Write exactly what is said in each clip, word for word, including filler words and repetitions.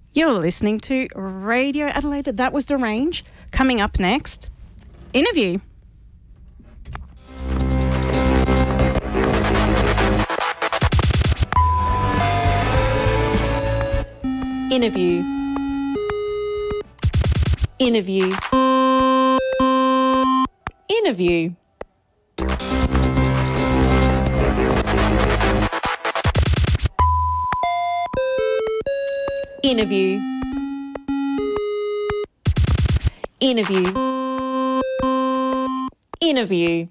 You're listening to Radio Adelaide. That was The Range. Coming up next, interview. Interview. Interview. Interview. Interview. Interview. Interview.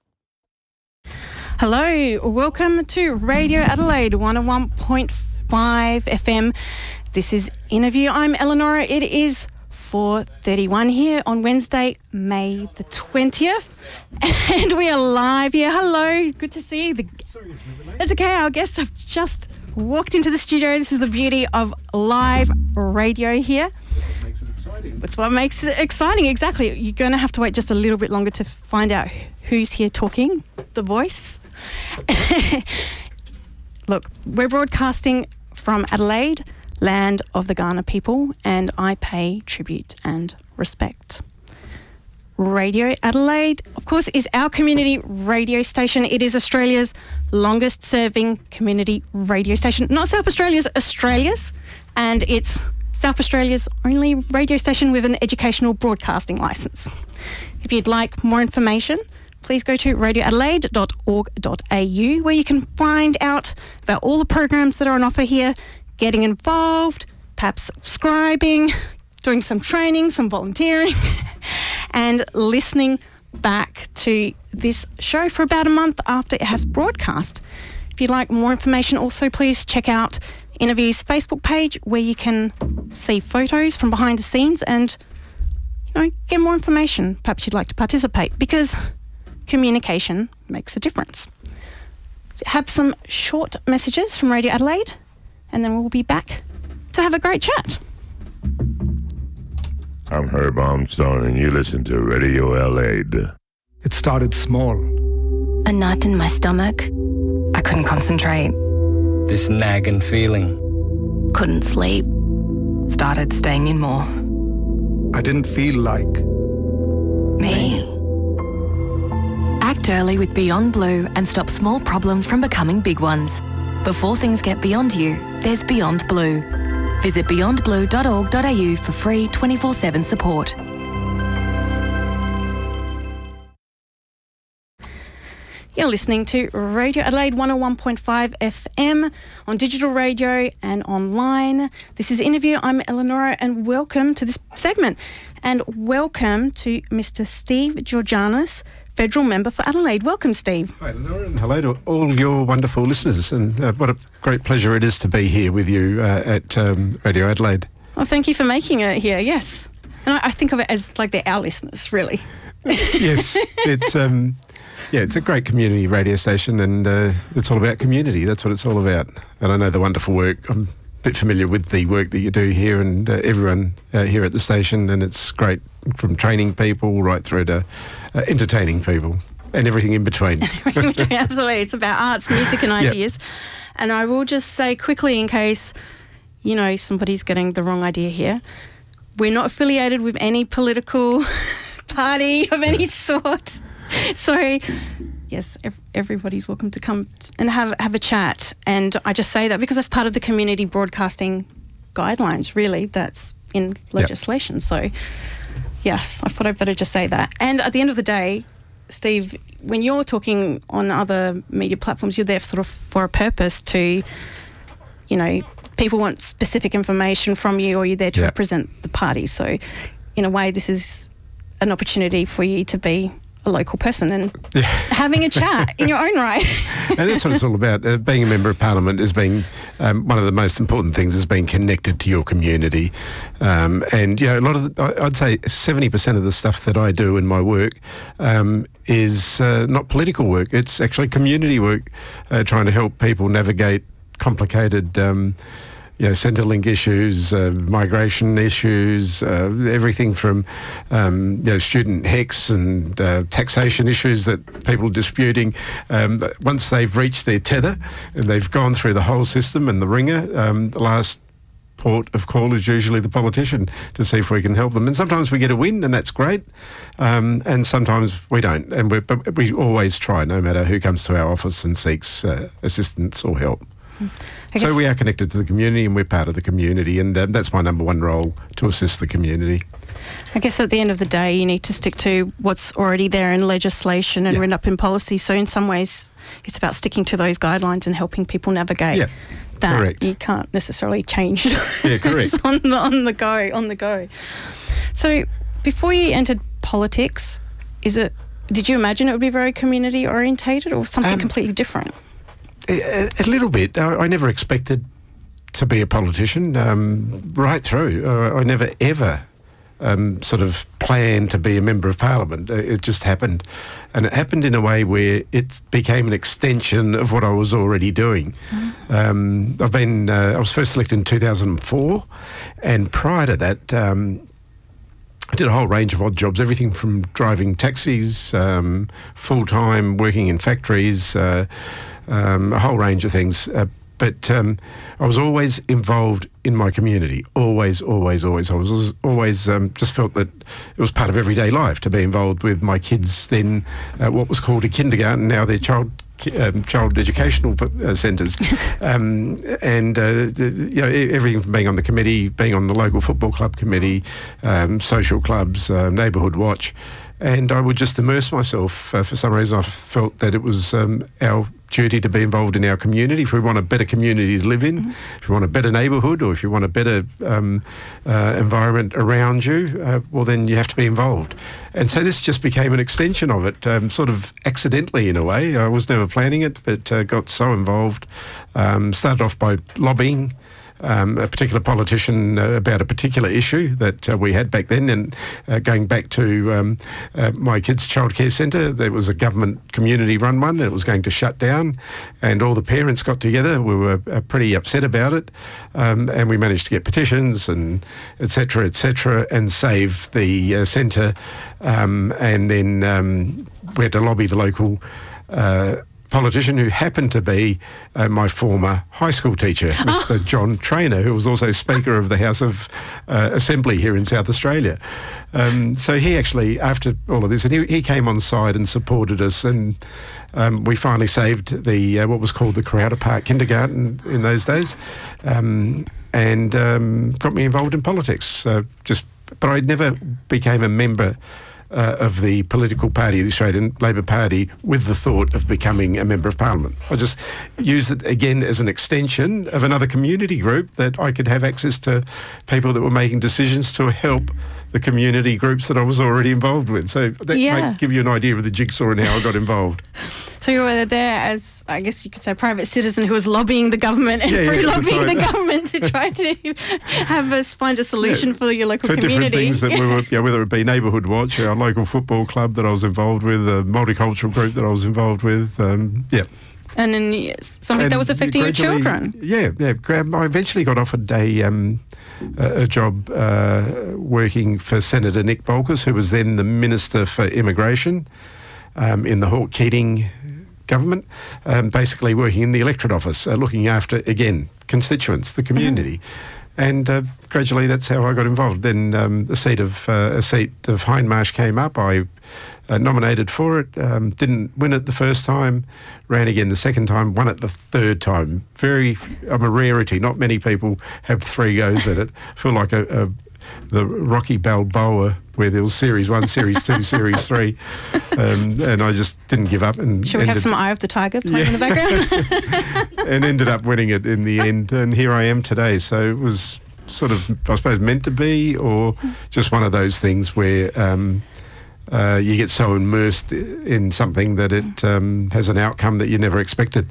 Hello, welcome to Radio Adelaide one oh one point five F M. This is Interview. I'm Eleonora. It is four thirty-one here on Wednesday, May the twentieth. And we are live here. Hello, good to see you. The, it's okay, our guests have just walked into the studio. This is the beauty of live radio here. That's what makes it exciting. That's what makes it exciting, exactly. You're going to have to wait just a little bit longer to find out who's here talking, the voice. Look, we're broadcasting from Adelaide, land of the Kaurna people, and I pay tribute and respect. Radio Adelaide, of course, is our community radio station. It is Australia's longest serving community radio station. Not South Australia's, Australia's. And it's South Australia's only radio station with an educational broadcasting licence. If you'd like more information, please go to radio adelaide dot org dot a u, where you can find out about all the programs that are on offer here, getting involved, perhaps subscribing, doing some training, some volunteering, and listening back to this show for about a month after it has broadcast. If you'd like more information, also please check out Interview's Facebook page, where you can see photos from behind the scenes and, you know, get more information. Perhaps you'd like to participate, because communication makes a difference. Have some short messages from Radio Adelaide, and then we'll be back to have a great chat. I'm Herb Armstrong, and you listen to Radio Adelaide. It started small. A knot in my stomach. I couldn't concentrate. This nagging feeling. Couldn't sleep. Started staying in more. I didn't feel like Me. Act early with Beyond Blue and stop small problems from becoming big ones. Before things get beyond you, there's Beyond Blue. Visit beyond blue dot org dot a u for free twenty-four seven support. You're listening to Radio Adelaide one oh one point five F M on digital radio and online. This is Interview. I'm Eleonora, and welcome to this segment. And welcome to Mister Steve Georganas, Federal Member for Adelaide. Welcome, Steve. Hi, Eleonora, and hello to all your wonderful listeners. And uh, what a great pleasure it is to be here with you uh, at um, Radio Adelaide. Well, thank you for making it here, yes. And I, I think of it as like they're our listeners, really. Yes, it's... Um, Yeah, it's a great community radio station, and uh, it's all about community. That's what it's all about. And I know the wonderful work. I'm a bit familiar with the work that you do here, and uh, everyone uh, here at the station, and it's great, from training people right through to uh, entertaining people and everything in between. Absolutely. It's about arts, music and ideas. Yep. And I will just say quickly, in case, you know, somebody's getting the wrong idea here, we're not affiliated with any political party of any sort. So, yes, ev- everybody's welcome to come t- and have have a chat. And I just say that because that's part of the community broadcasting guidelines, really, that's in legislation. Yep. So, yes, I thought I'd better just say that. And at the end of the day, Steve, when you're talking on other media platforms, you're there sort of for a purpose to, you know, people want specific information from you, or you're there to yep. represent the party. So, in a way, this is an opportunity for you to be a local person and yeah. having a chat in your own right. And that's what it's all about. Uh, being a member of Parliament is being um, one of the most important things is being connected to your community. Um, and, you know, a lot of the, I'd say seventy percent of the stuff that I do in my work um, is uh, not political work. It's actually community work, uh, trying to help people navigate complicated um you know, Centrelink issues, uh, migration issues, uh, everything from, um, you know, student HECS and uh, taxation issues that people are disputing. Um, once they've reached their tether and they've gone through the whole system and the ringer, um, the last port of call is usually the politician to see if we can help them. And sometimes we get a win, and that's great, um, and sometimes we don't. And we but we always try, no matter who comes to our office and seeks uh, assistance or help. So we are connected to the community, and we're part of the community, and um, that's my number one role, to assist the community. I guess at the end of the day, you need to stick to what's already there in legislation and yeah. written up in policy. So in some ways, it's about sticking to those guidelines and helping people navigate yeah. that. Correct. You can't necessarily change Yeah, correct. on the on the go, on the go. So before you entered politics, is it? Did you imagine it would be very community orientated, or something Um, completely different? A, a little bit. I, I never expected to be a politician um, right through. Uh, I never ever um, sort of planned to be a member of Parliament. Uh, It just happened. And it happened in a way where it became an extension of what I was already doing. Mm. Um, I've been, uh, I was first elected in two thousand four, and prior to that, um, I did a whole range of odd jobs, everything from driving taxis, um, full-time, working in factories, uh, um, a whole range of things. Uh, but um, I was always involved in my community, always, always, always. I was always um, just felt that it was part of everyday life to be involved with my kids then, uh, what was called a kindergarten, now they're child Um, child educational uh, centres, um, and uh, the, you know, everything from being on the committee, being on the local football club committee, um, social clubs, uh, neighbourhood watch, and I would just immerse myself. Uh, for some reason, I felt that it was um, our duty to be involved in our community. If we want a better community to live in, mm-hmm. if you want a better neighbourhood, or if you want a better um, uh, environment around you, uh, well, then you have to be involved. And so this just became an extension of it, um, sort of accidentally in a way. I was never planning it, but uh, got so involved. Um, started off by lobbying Um, a particular politician uh, about a particular issue that uh, we had back then, and uh, going back to um, uh, my kids' childcare centre, there was a government community-run one that was going to shut down, and all the parents got together. We were uh, pretty upset about it, um, and we managed to get petitions and et cetera, et cetera, and save the uh, centre, um, and then um, we had to lobby the local uh, politician who happened to be uh, my former high school teacher, Mister John Traynor, who was also Speaker of the House of uh, Assembly here in South Australia. Um, so he actually, after all of this, and he, he came on side and supported us, and um, we finally saved the uh, what was called the Crowder Park Kindergarten in those days, um, and um, got me involved in politics. Uh, just, but I never became a member Uh, of the political party, the Australian Labor Party, with the thought of becoming a member of Parliament. I just used it again as an extension of another community group, that I could have access to people that were making decisions to help the community groups that I was already involved with. So that Yeah. might give you an idea of the jigsaw and how I got involved. So you were there as, I guess you could say, a private citizen who was lobbying the government and Yeah, yeah, free lobbying that's right. the government to try to have us find a solution Yeah, for your local for community. different things that we were, yeah, whether it be Neighbourhood Watch, our local football club that I was involved with, a multicultural group that I was involved with, um, yeah. And then yes, something And that was affecting your gradually- children. Yeah, yeah. gra- I eventually got offered a um, a a job uh, working for Senator Nick Bolkus, who was then the Minister for Immigration um, in the Hawke Keating government, um, basically working in the electorate office, uh, looking after, again, constituents, the community. Mm-hmm. And uh, gradually that's how I got involved. Then um, the seat of uh, a seat of Hindmarsh came up. I uh, nominated for it, um, didn't win it the first time, ran again the second time, won it the third time. Very, I'm a rarity. Not many people have three goes at it. I feel like a, a the Rocky Balboa, where there was Series One, Series Two, Series Three, um, and I just didn't give up. And Should we have ended, some Eye of the Tiger playing in the background? and ended up winning it in the end, and here I am today. So it was sort of, I suppose, meant to be, or just one of those things where um, uh, you get so immersed in something that it um, has an outcome that you never expected.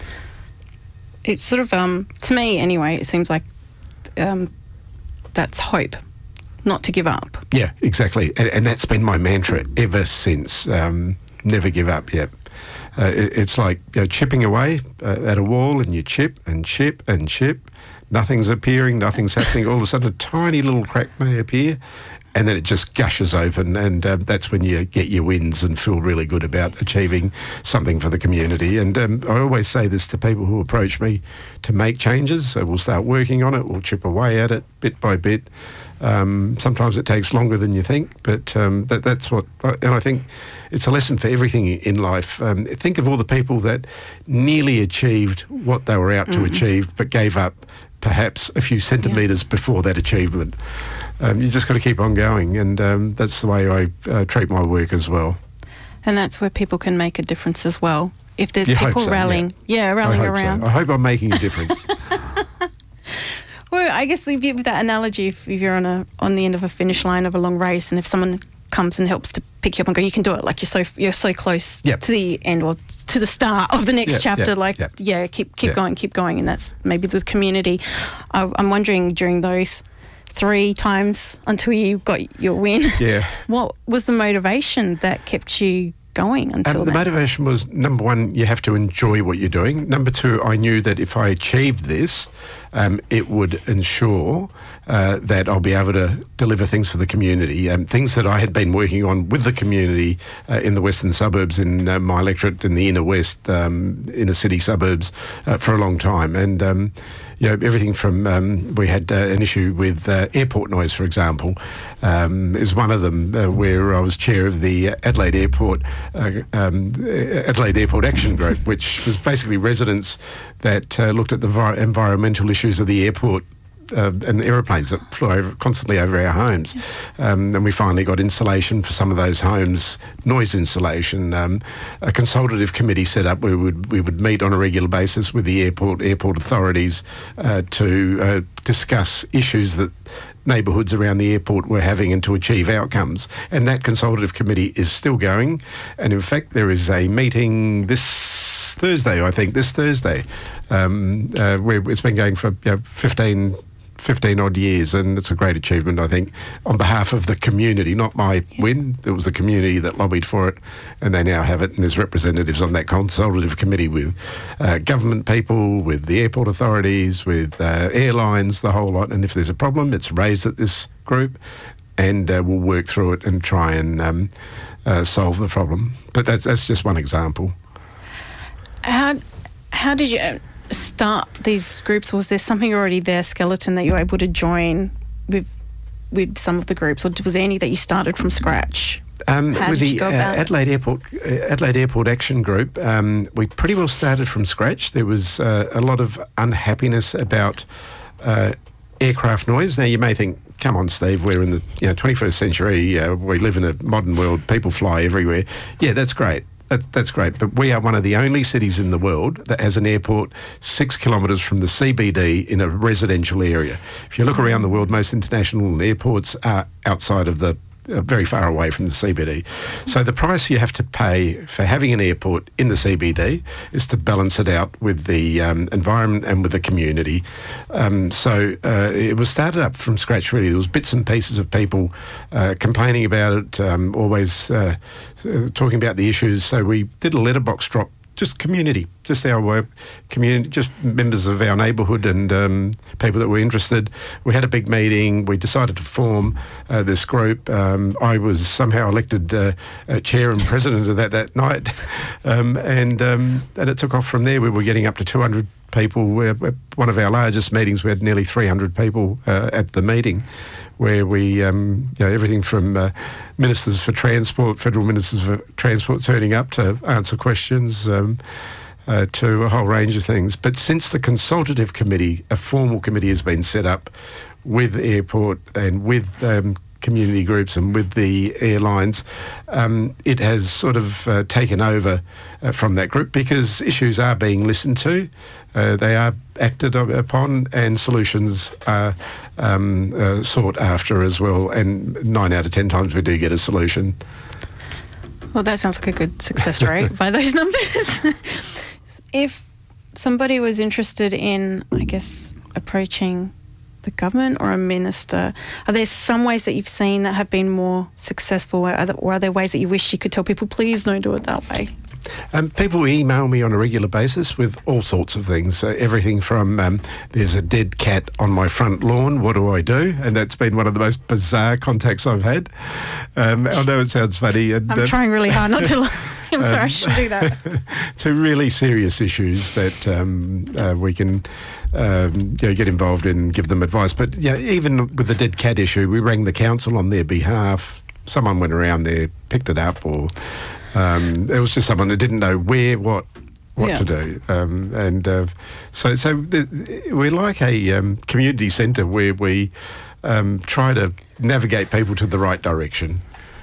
It's sort of, um, to me anyway, it seems like um, that's hope, not to give up. Yeah, exactly. And, and that's been my mantra ever since. Um, never give up, yeah. Uh, it, it's like, you know, chipping away uh, at a wall, and you chip and chip and chip. Nothing's appearing, nothing's happening. All of a sudden, a tiny little crack may appear, and then it just gushes open, and um, that's when you get your wins and feel really good about achieving something for the community. And um, I always say this to people who approach me to make changes. So we'll start working on it, we'll chip away at it bit by bit. Um, sometimes it takes longer than you think, but um, that, that's what, and I think it's a lesson for everything in life. Um, think of all the people that nearly achieved what they were out mm-hmm. to achieve, but gave up perhaps a few centimetres yeah. before that achievement. Um, you just got to keep on going, and um, that's the way I uh, treat my work as well. And that's where people can make a difference as well. If there's you people so, rallying, yeah, yeah rallying I hope around. So. I hope I'm making a difference. Well, I guess if you, with that analogy, if, if you're on a on the end of a finish line of a long race, and if someone comes and helps to pick you up and go, you can do it. Like you're so you're so close yep. to the end or to the start of the next yep, chapter. Yep, like yep. yeah, keep keep yep. going, keep going, and that's maybe the community. I, I'm wondering during those three times until you got your win. Yeah. What was the motivation that kept you going until um, the then? motivation was, number one, you have to enjoy what you're doing. Number two, I knew that if I achieved this, um, it would ensure uh, that I'll be able to deliver things for the community, um, things that I had been working on with the community uh, in the western suburbs, in uh, my electorate in the inner west, um, inner city suburbs uh, for a long time. And um, you know, everything from, um, we had uh, an issue with uh, airport noise, for example, um, is one of them, uh, where I was chair of the Adelaide Airport uh, um, Adelaide Airport Action Group, which was basically residents that uh, looked at the vi- environmental issues of the airport uh, and the aeroplanes that fly over, constantly over our homes. Um, and we finally got insulation for some of those homes, noise insulation. Um, a consultative committee set up. We would we would meet on a regular basis with the airport airport authorities uh, to uh, discuss issues that neighbourhoods around the airport were having and to achieve outcomes. And that consultative committee is still going. And in fact, there is a meeting this Thursday, I think, this Thursday, um, uh, where it's been going for you know, fifteen, fifteen odd years, and it's a great achievement, I think, on behalf of the community, not my win. It was the community that lobbied for it, and they now have it, and there's representatives on that consultative committee with uh, government people, with the airport authorities, with uh, airlines, the whole lot. And if there's a problem, it's raised at this group, and uh, we'll work through it and try and um, uh, solve the problem. But that's that's just one example. How how did you start these groups? Was there something already there, skeleton, that you were able to join with with some of the groups, or was there any that you started from scratch? Um, How with did the you go uh, about it? Adelaide Airport uh, Adelaide Airport Action Group, um, we pretty well started from scratch. There was uh, a lot of unhappiness about uh, aircraft noise. Now you may think, come on, Steve, we're in the you know twenty-first century. Uh, we live in a modern world. People fly everywhere. Yeah, that's great. That's, that's great, but we are one of the only cities in the world that has an airport six kilometres from the C B D in a residential area. If you look around the world, most international airports are outside of the uh, very far away from the C B D. So the price you have to pay for having an airport in the C B D is to balance it out with the um, environment and with the community. Um, so uh, it was started up from scratch, really. There was bits and pieces of people uh, complaining about it, um, always uh, talking about the issues. So we did a letterbox drop, just community, just our uh, community, just members of our neighbourhood and um, people that were interested. We had a big meeting. We decided to form uh, this group. Um, I was somehow elected uh, uh, chair and president of that that night, um, and um, and it took off from there. We were getting up to two hundred people. We're, we're one of our largest meetings. We had nearly three hundred people uh, at the meeting, where we, um, you know, everything from uh, ministers for transport, federal ministers for transport turning up to answer questions, um, uh, to a whole range of things. But since the consultative committee, a formal committee has been set up with airport and with um, community groups and with the airlines, um, it has sort of uh, taken over uh, from that group, because issues are being listened to, uh, they are acted upon, and solutions are um, uh, sought after as well. And nine out of ten times we do get a solution. Well, that sounds like a good success rate by those numbers. If somebody was interested in, I guess, approaching the government or a minister, are there some ways that you've seen that have been more successful, or are there, or are there ways that you wish you could tell people, please don't do it that way? Um, people email me on a regular basis with all sorts of things. Uh, everything from um, there's a dead cat on my front lawn, what do I do? And that's been one of the most bizarre contacts I've had. Um, I know it sounds funny. And, I'm um, trying really hard not to laugh. I'm sorry, um, I should do that. To really serious issues that um, uh, we can um, you know, get involved in and give them advice. But yeah, even with the dead cat issue, we rang the council on their behalf. Someone went around there, picked it up, or um, it was just someone that didn't know where, what, what Yeah. to do. Um, and uh, so, so the, we're like a um, community centre where we um, try to navigate people to the right direction.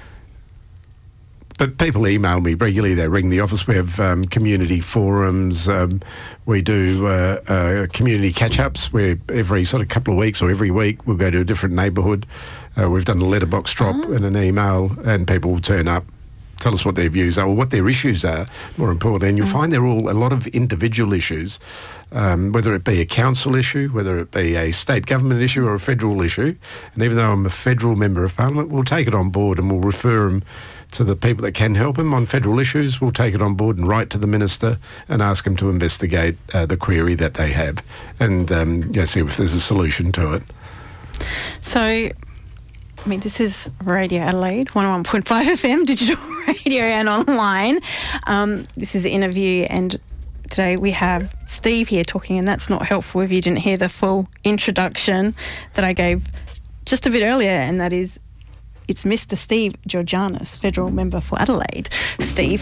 But people email me regularly. They ring the office. We have um, community forums. Um, we do uh, uh, community catch-ups where every sort of couple of weeks or every week we'll go to a different neighbourhood. Uh, we've done a letterbox drop Oh. and an email, and people will turn up, tell us what their views are or what their issues are, more important. And you'll find they're all a lot of individual issues, um, whether it be a council issue, whether it be a state government issue or a federal issue. And even though I'm a federal member of parliament, we'll take it on board and we'll refer them to the people that can help him on federal issues. We'll take it on board and write to the minister and ask him to investigate uh, the query that they have and um, yeah, see if there's a solution to it. So, I mean, this is Radio Adelaide, one oh one point five F M, digital radio and online. Um, this is an interview, and today we have Steve here talking, and that's not helpful if you didn't hear the full introduction that I gave just a bit earlier, and that is it's Mister Steve Georganas, Federal Member for Adelaide. Steve,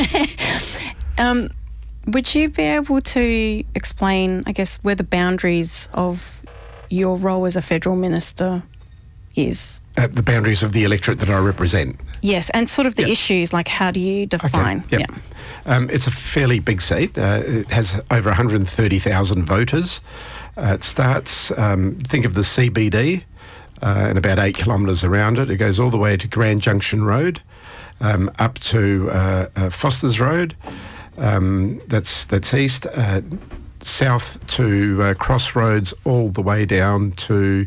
um, would you be able to explain, I guess, where the boundaries of your role as a federal minister is? Uh, the boundaries of the electorate that I represent. Yes, and sort of the Yep. issues, like how do you define? Okay, yep. Um, it's a fairly big seat. Uh, it has over one hundred thirty thousand voters. Uh, it starts, um, think of the C B D, uh, and about eight kilometres around it. It goes all the way to Grand Junction Road, um, up to uh, uh, Foster's Road. Um, that's that's east. Uh, south to uh, Crossroads, all the way down to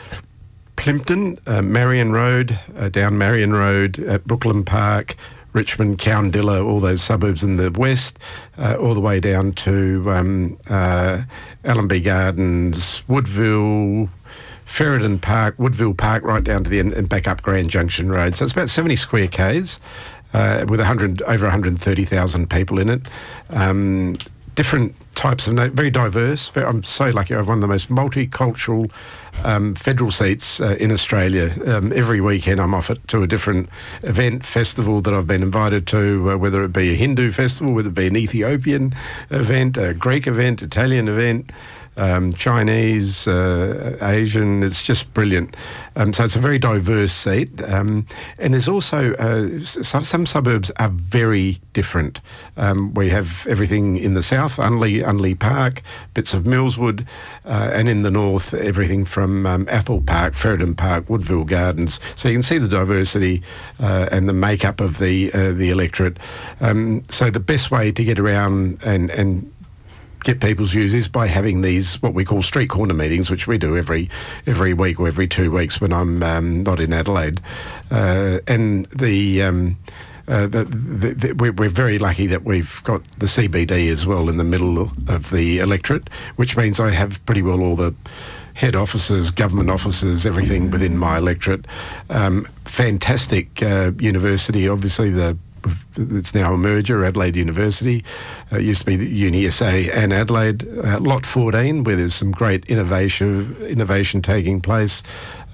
Plympton, uh, Marion Road, uh, down Marion Road, at Brooklyn Park, Richmond, Cowndilla, all those suburbs in the west, uh, all the way down to um, uh, Allenby Gardens, Woodville, Ferryden Park, Woodville Park, right down to the end and back up Grand Junction Road. So it's about seventy square k's uh, with one hundred, over one hundred thirty thousand people in it. Um, different types of, very diverse. Very, I'm so lucky. I have one of the most multicultural um, federal seats uh, in Australia. Um, every weekend I'm off it to a different event, festival that I've been invited to, uh, whether it be a Hindu festival, whether it be an Ethiopian event, a Greek event, Italian event, um, Chinese, uh, Asian. It's just brilliant. Um, so it's a very diverse seat. Um, and there's also, uh, some, some suburbs are very different. Um, we have everything in the south, Unley, Unley Park, bits of Millswood, uh, and in the north, everything from um, Athol Park, Ferryden Park, Woodville Gardens. So you can see the diversity uh, and the makeup of the uh, the electorate. Um, so the best way to get around and, and get people's views is by having these what we call street corner meetings, which we do every every week or every two weeks when I'm um, not in Adelaide. Uh, and the, um, uh, the, the, the we're, we're very lucky that we've got the C B D as well in the middle of the electorate, which means I have pretty well all the head offices, government offices, everything within my electorate. Um, fantastic uh, university, obviously the it's now a merger, Adelaide University. Uh, it used to be the Uni S A and Adelaide. Uh, Lot fourteen, where there's some great innovation innovation taking place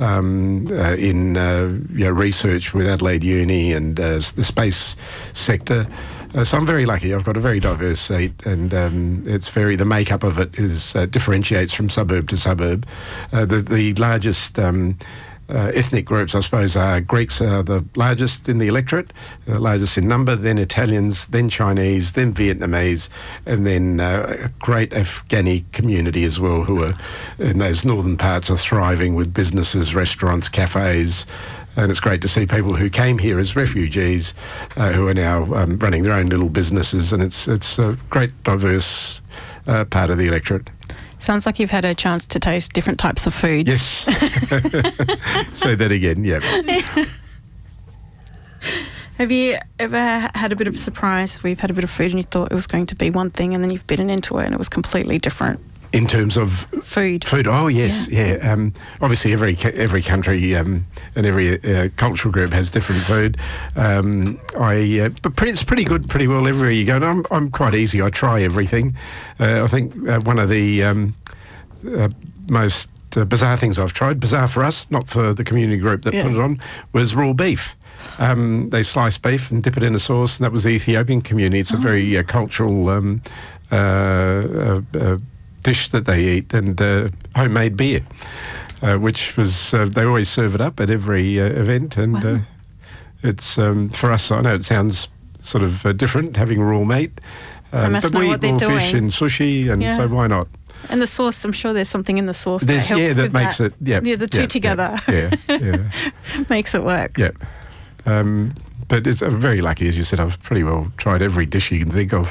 um, uh, in uh, you know, research with Adelaide Uni and uh, the space sector. Uh, so I'm very lucky. I've got a very diverse seat, and um, it's very the makeup of it is uh, differentiates from suburb to suburb. Uh, the the largest. Um, Uh, ethnic groups, I suppose, are Greeks are the largest in the electorate, the largest in number, then Italians, then Chinese, then Vietnamese, and then uh, a great Afghani community as well, who are in those northern parts are thriving with businesses, restaurants, cafes. And it's great to see people who came here as refugees uh, who are now um, running their own little businesses, and it's, it's a great diverse uh, part of the electorate. Sounds like you've had a chance to taste different types of foods. Yes. Say that again, yeah. Have you ever had a bit of a surprise where you've had a bit of food and you thought it was going to be one thing and then you've bitten into it and it was completely different? In terms of food. Food. Oh yes, yeah. yeah. Um, obviously, every every country um, and every uh, cultural group has different food. Um, I uh, but pretty, it's pretty good, pretty well everywhere you go. And I'm I'm quite easy. I try everything. Uh, I think uh, one of the um, uh, most uh, bizarre things I've tried, bizarre for us, not for the community group that yeah. put it on, was raw beef. Um, they slice beef and dip it in a sauce, and that was the Ethiopian community. It's oh. a very uh, cultural. Um, uh, uh, uh, dish that they eat, and uh, homemade beer, uh, which was uh, they always serve it up at every uh, event, and wow. uh, it's um, for us. I know it sounds sort of uh, different having raw meat, um, must but know we what eat raw they're fish doing. and sushi, and yeah. so why not? And the sauce, I'm sure there's something in the sauce there's, that helps yeah, that with makes that. it. Yeah, yeah, the two yeah, together. Yeah, yeah, yeah. makes it work. Yeah. Um, but it's I'm very lucky, as you said. I've pretty well tried every dish you can think of.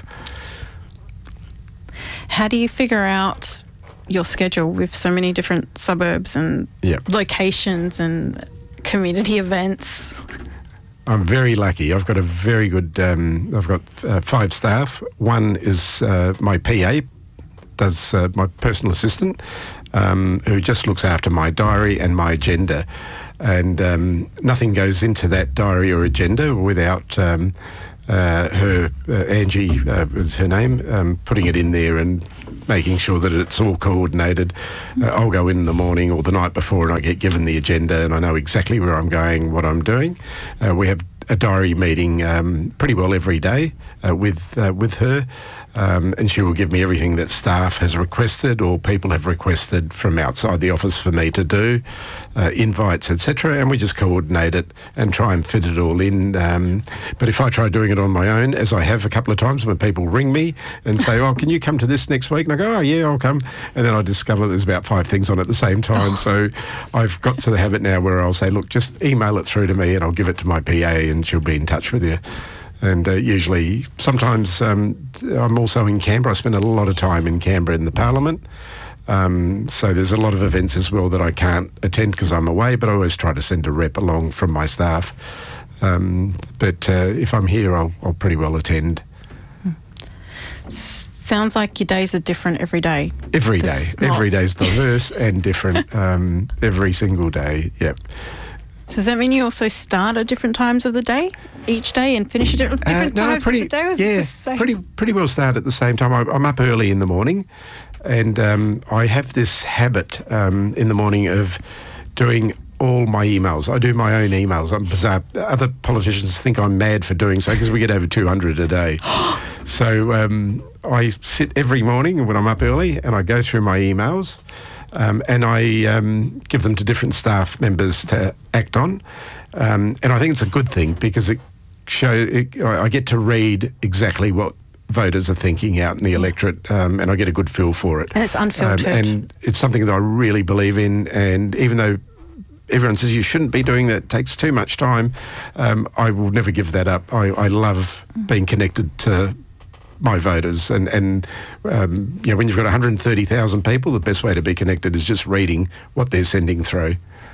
How do you figure out your schedule with so many different suburbs and yep. locations and community events? I'm very lucky. I've got a very good. Um, I've got uh, five staff. One is uh, my P A, does uh, my personal assistant, um, who just looks after my diary and my agenda, and um, nothing goes into that diary or agenda without. Um, Uh, her, uh, Angie uh, is her name, um, putting it in there and making sure that it's all coordinated. Uh, I'll go in in the morning or the night before and I get given the agenda and I know exactly where I'm going, what I'm doing. Uh, we have a diary meeting um, pretty well every day uh, with uh, with her. Um, and she will give me everything that staff has requested or people have requested from outside the office for me to do, uh, invites, et cetera. And we just coordinate it and try and fit it all in. Um, but if I try doing it on my own, as I have a couple of times when people ring me and say, oh, can you come to this next week? And I go, oh, yeah, I'll come. And then I discover there's about five things on at the same time. So I've got to the habit now where I'll say, look, just email it through to me and I'll give it to my P A and she'll be in touch with you. And uh, usually, sometimes um, I'm also in Canberra. I spend a lot of time in Canberra in the Parliament. Um, so there's a lot of events as well that I can't attend because I'm away, but I always try to send a rep along from my staff. Um, but uh, if I'm here, I'll, I'll pretty well attend. Sounds like your days are different every day. Every day. Every day is diverse and different um, every single day, yep. So does that mean you also start at different times of the day each day and finish at different uh, no, times pretty, of the day? Or is yeah, it the same? pretty pretty well start at the same time. I, I'm up early in the morning, and um, I have this habit um, in the morning of doing all my emails. I do my own emails. I'm bizarre. Other politicians think I'm mad for doing so because we get over two hundred a day. So um, I sit every morning when I'm up early and I go through my emails. Um, and I um, give them to different staff members to act on. Um, and I think it's a good thing because it show it, I get to read exactly what voters are thinking out in the electorate, um, and I get a good feel for it. And it's unfiltered. Um, and it's something that I really believe in. And even though everyone says you shouldn't be doing that, it takes too much time, um, I will never give that up. I, I love being connected to my voters, and and um, you know, when you've got one hundred thirty thousand people, the best way to be connected is just reading what they're sending through.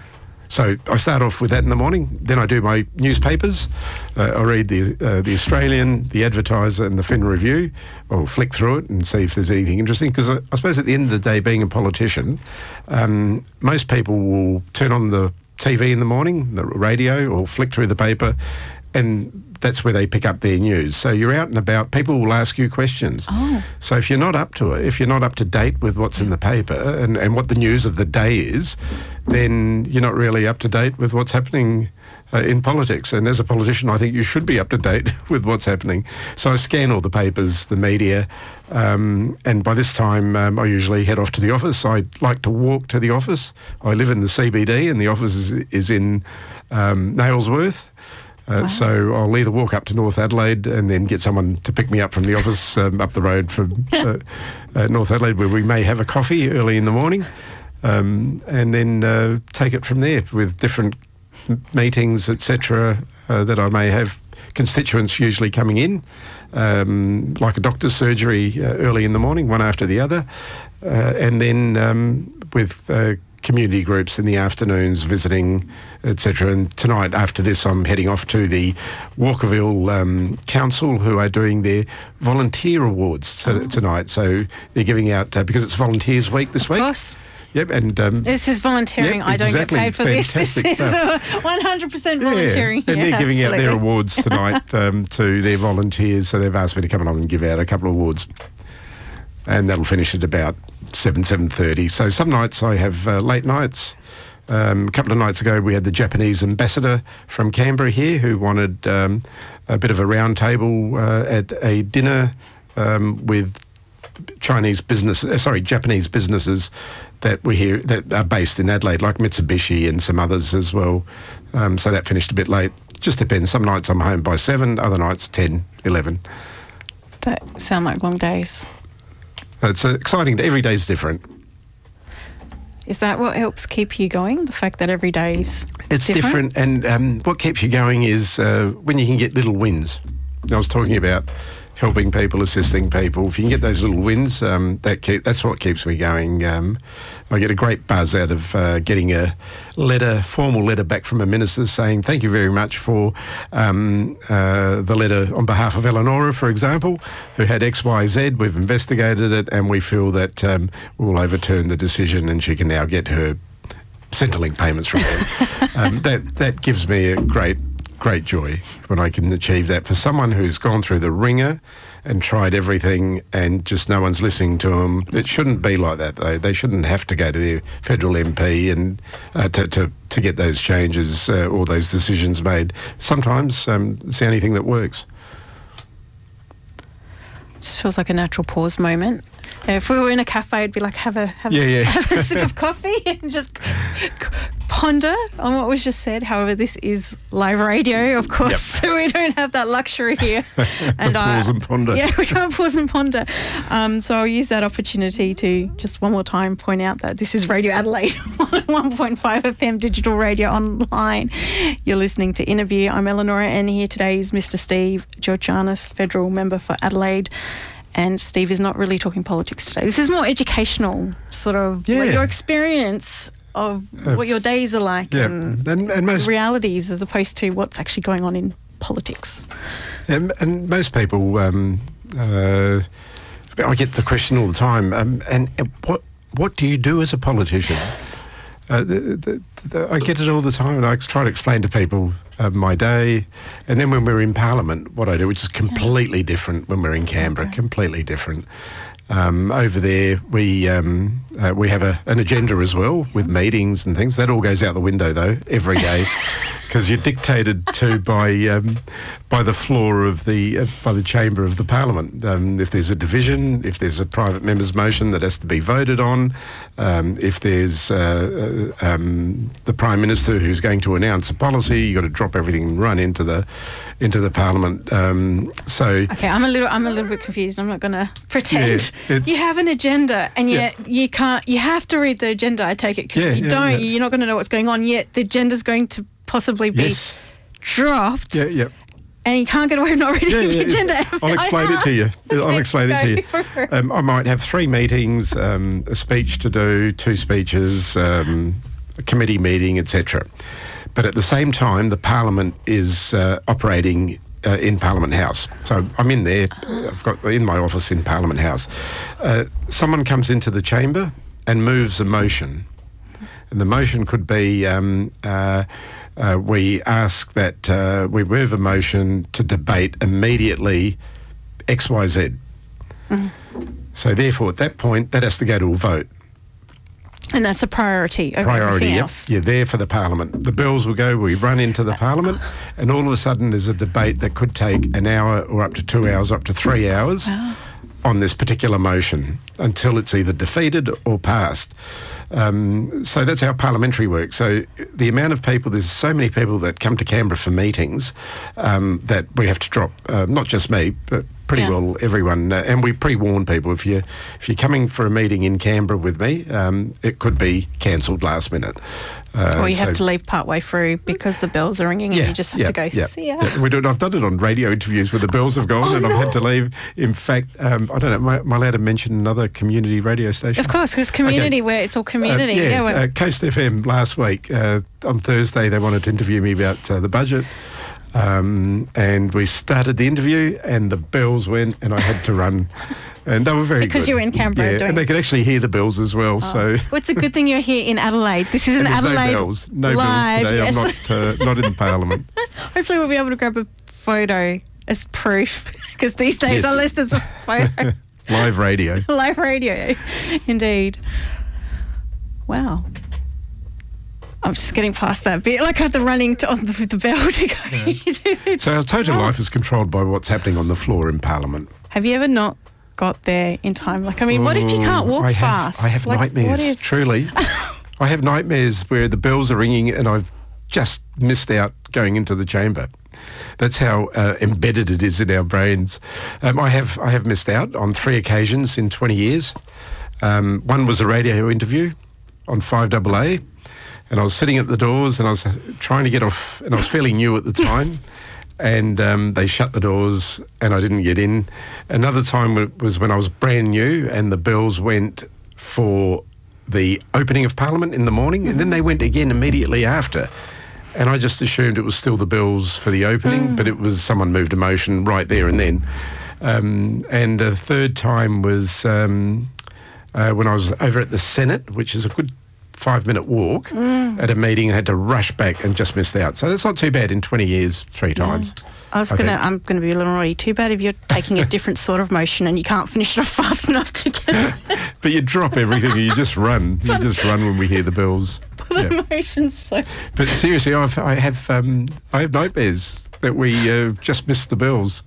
So I start off with that in the morning. Then I do my newspapers. Uh, I read the uh, the Australian, the Advertiser, and the Fin Review. I'll flick through it and see if there's anything interesting. Because I, I suppose at the end of the day, being a politician, um, most people will turn on the T V in the morning, the radio, or flick through the paper, and that's where they pick up their news. So you're out and about, people will ask you questions. Oh. So if you're not up to it, if you're not up to date with what's in the paper and, and what the news of the day is, then you're not really up to date with what's happening uh, in politics. And as a politician, I think you should be up to date with what's happening. So I scan all the papers, the media, um, and by this time um, I usually head off to the office. I like to walk to the office. I live in the C B D and the office is, is in um, Nailsworth. Uh, wow. So I'll either walk up to North Adelaide and then get someone to pick me up from the office um, up the road from uh, uh, North Adelaide, where we may have a coffee early in the morning, um, and then uh, take it from there with different m- meetings, et cetera, uh, that I may have. Constituents usually coming in, um, like a doctor's surgery uh, early in the morning, one after the other, uh, and then um, with uh, community groups in the afternoons, visiting, et cetera. And tonight, after this, I'm heading off to the Walkerville um, Council, who are doing their volunteer awards t- oh. tonight. So they're giving out, uh, because it's Volunteers Week this of week. Of course. Yep, and um, this is volunteering. Yep, I don't exactly. get paid for Fantastic this. This stuff. is one hundred percent volunteering. Yeah, and yeah, they're giving absolutely. out their awards tonight um, to their volunteers. So they've asked me to come along and give out a couple of awards, and that'll finish at about seven seven thirty. So some nights I have uh, late nights. Um, a couple of nights ago, we had the Japanese ambassador from Canberra here, who wanted um, a bit of a round table uh, at a dinner um, with Chinese business, uh, sorry, Japanese businesses that we hear that are based in Adelaide, like Mitsubishi and some others as well. Um, so that finished a bit late. Just depends. Some nights I'm home by seven, other nights ten, eleven. That sound like long days. It's uh, exciting. Every day's different. Is that what helps keep you going? The fact that every day's it's different, different and um, what keeps you going is uh, when you can get little wins. I was talking about helping people, assisting people. If you can get those little wins, um, that keep, that's what keeps me going. Um, I get a great buzz out of uh, getting a letter, formal letter back from a minister saying, thank you very much for um, uh, the letter on behalf of Eleonora, for example, who had X Y Z. We've investigated it and we feel that um, we'll overturn the decision and she can now get her Centrelink payments from them. um, that, that gives me a great great joy when I can achieve that for someone who's gone through the ringer and tried everything and just no one's listening to them. It shouldn't be like that, though. They shouldn't have to go to their federal M P and uh, to, to, to get those changes uh, or those decisions made. Sometimes um, it's the only thing that works. Just feels like a natural pause moment. If we were in a cafe, I'd be like, have a have, Yeah, a, yeah. have a sip of coffee and just c- ponder on what was just said. However, this is live radio, of course, Yep. so we don't have that luxury here. to pause and ponder. Yeah, we can't pause and ponder. Um, so I'll use that opportunity to just one more time point out that this is Radio Adelaide, one point five F M digital radio online. You're listening to Interview. I'm Eleonora, and here today is Mister Steve Georgianis, Federal Member for Adelaide. And Steve is not really talking politics today. This is more educational, sort of Yeah. like your experience of Uh, what your days are like Yeah, and and, and most realities as opposed to what's actually going on in politics. And, and most people, um, uh, I get the question all the time, um, and uh, what what do you do as a politician? Uh, the, the, the, I get it all the time, and I try to explain to people uh, my day, and then when we're in Parliament, what I do, which is completely different when we're in Canberra, Okay. completely different. Um, over there, we um, uh, we have a, an agenda as well with meetings and things. That all goes out the window, though, every day, because you're dictated to by um, by the floor of the uh, by the chamber of the Parliament. Um, if there's a division, if there's a private member's motion that has to be voted on, um, if there's uh, uh, um, the Prime Minister who's going to announce a policy, you've got to drop everything and run into the into the Parliament. Um, so Okay, I'm a little I'm a little bit confused. I'm not going to pretend. Yeah, it's- you have an agenda, and yet you can't. You have to read the agenda. I take it because Yeah, if you yeah, don't, yeah. you're not going to know what's going on. Yet the agenda's going to possibly be yes, dropped, yeah, yeah. and you can't get away with not reading Yeah, the yeah, agenda. I'll explain it to you. I'll explain it to you. Go for it. Um, I might have three meetings, um, a speech to do, two speeches, um, a committee meeting, et cetera. But at the same time, the Parliament is uh, operating uh, in Parliament House. So I'm in there. I've got in my office in Parliament House. Uh, someone comes into the chamber and moves a motion. And the motion could be um, uh, uh, we ask that uh, we move a motion to debate immediately X Y Z. Mm-hmm. So therefore, at that point, that has to go to a vote. And that's a priority over Priority, everything yep. else. You're there for the Parliament. The bills will go, we run into the Parliament, and all of a sudden there's a debate that could take an hour or up to two hours, up to three hours Wow. on this particular motion until it's either defeated or passed. Um, so that's how parliamentary works. So the amount of people, there's so many people that come to Canberra for meetings um, that we have to drop, uh, not just me, but pretty Yeah. well everyone, uh, and we pre-warn people if you if you're coming for a meeting in Canberra with me, um, it could be cancelled last minute. Uh, Or you have so- to leave part way through because the bells are ringing and you just have yeah, to go, yeah, see ya. yeah. We do it. I've done it on radio interviews where the bells have gone Oh, and I've had no. to leave. In fact, um, I don't know, am I, am I allowed to mention another community radio station? Of course, because community, where it's all community. Uh, yeah, we're- uh, Coast F M last week, uh, on Thursday, they wanted to interview me about uh, the budget. Um, and we started the interview and the bells went and I had to run. And they were very Because good. you were in Canberra Yeah, doing- and they could actually hear the bells as well. So well, it's a good thing you're here in Adelaide. This is an and there's Adelaide no bells. No live. bells today. yes. I'm not, uh, not in Parliament. Hopefully we'll be able to grab a photo as proof because these days, Yes. unless there's a photo. Live radio. Live radio, indeed. Wow. I'm just getting past that bit. Like I have the running to, on the, with the bell to go. So our total Oh. life is controlled by what's happening on the floor in Parliament. Have you ever not got there in time? Like, I mean, what if you can't walk I have, fast? I have like, nightmares, What if, truly. I have nightmares where the bells are ringing and I've just missed out going into the chamber. That's how uh, embedded it is in our brains. Um, I have I have missed out on three occasions in twenty years. Um, one was a radio interview on five A A, and I was sitting at the doors and I was trying to get off, and I was fairly new at the time, and um, they shut the doors and I didn't get in. Another time wa- was when I was brand new and the bells went for the opening of Parliament in the morning, and then they went again immediately after. And I just assumed it was still the bells for the opening, but it was someone moved a motion right there and then. Um, and a third time was um, uh, when I was over at the Senate, which is a good five-minute walk, at a meeting and had to rush back and just missed out. So that's not too bad in twenty years, three times. I was I gonna. think. I'm gonna be a little naughty. Too bad if you're taking a different sort of motion and you can't finish it off fast enough to get But you drop everything and you just run. You just run when we hear the bells. Yeah. the motions. So But seriously, I've, I have um, I have nightmares that we uh, just missed the bells.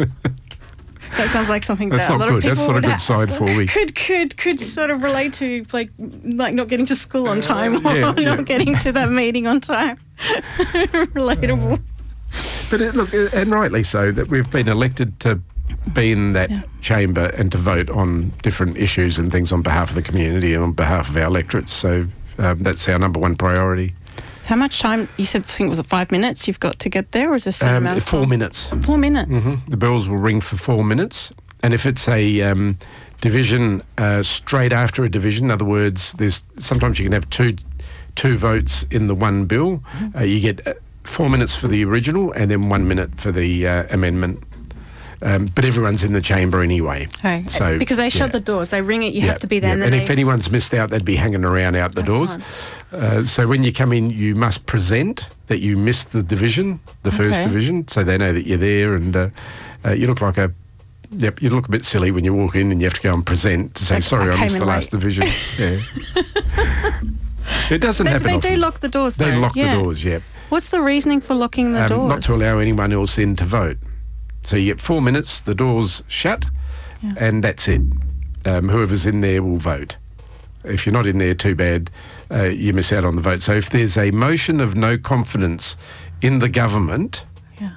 that sounds like something That's that a not lot good. of people That's not a would good ha- sign for me. Could could could sort of relate to like like not getting to school on time or Yeah, not yeah. getting to that meeting on time. Relatable. But it, look, uh, and rightly so, that we've been elected to be in that Yeah. chamber and to vote on different issues and things on behalf of the community and on behalf of our electorates. So um, that's our number one priority. How much time? You said I think was it five minutes you've got to get there, or is this a certain Um, amount of four time? minutes. Four minutes. Mhm. The bells will ring for four minutes. And if it's a um, division uh, straight after a division, in other words, there's sometimes you can have two two votes in the one bill. Uh, you get uh, four minutes for the original and then one minute for the uh, amendment. Um, but everyone's in the chamber anyway. Okay. So, because they shut yeah. the doors, they ring it. You Yeah, have to be there. yeah. And, And then if they, anyone's missed out, they'd be hanging around out the That's doors. fine. Uh, so when you come in, you must present that you missed the division, the first Okay. division, so they know that you're there. And uh, uh, you look like a, yep, you look a bit silly when you walk in and you have to go and present to say, Like, sorry, I I, came missed in the last late." division. Yeah. It doesn't they, happen they do often. lock the doors. They though. lock yeah. the doors, yeah. What's the reasoning for locking the Um, doors? not to allow anyone else in to vote. So you get four minutes, the doors shut, Yeah. and that's it. Um, whoever's in there will vote. If you're not in there, too bad, uh, you miss out on the vote. So if there's a motion of no confidence in the government, Yeah.